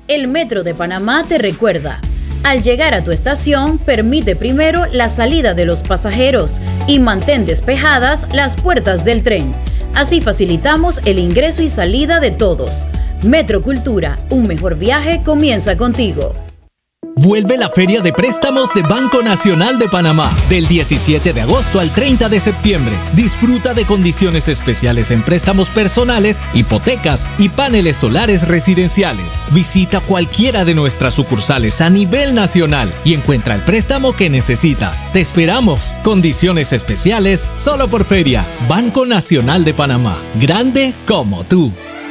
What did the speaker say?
El Metro de Panamá te recuerda: al llegar a tu estación, permite primero la salida de los pasajeros y mantén despejadas las puertas del tren. Así facilitamos el ingreso y salida de todos. Metro Cultura, un mejor viaje comienza contigo. Vuelve la Feria de Préstamos de Banco Nacional de Panamá del 17 de agosto al 30 de septiembre. Disfruta de condiciones especiales en préstamos personales, hipotecas y paneles solares residenciales. Visita cualquiera de nuestras sucursales a nivel nacional y encuentra el préstamo que necesitas. Te esperamos. Condiciones especiales solo por Feria. Banco Nacional de Panamá. Grande como tú.